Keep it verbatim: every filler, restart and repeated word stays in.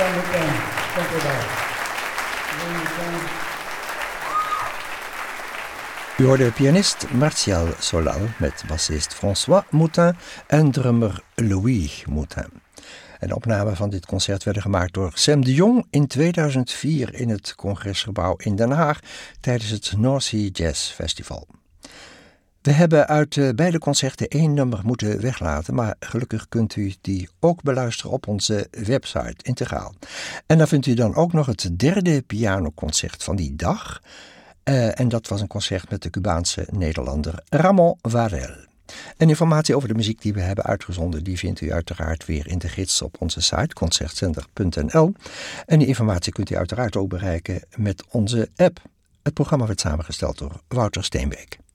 Moutin. Dank u wel. U hoorde pianist Martial Solal met bassist François Moutin en drummer Louis Moutin. En de opnamen van dit concert werden gemaakt door Sam de Jong in tweeduizend vier in het Congresgebouw in Den Haag tijdens het North Sea Jazz Festival. We hebben uit uh, beide concerten één nummer moeten weglaten, maar gelukkig kunt u die ook beluisteren op onze website integraal. En daar vindt u dan ook nog het derde pianoconcert van die dag. Uh, en dat was een concert met de Cubaanse Nederlander Ramon Varel. En informatie over de muziek die we hebben uitgezonden, die vindt u uiteraard weer in de gids op onze site concertcenter punt n l. En die informatie kunt u uiteraard ook bereiken met onze app. Het programma werd samengesteld door Wouter Steenbeek.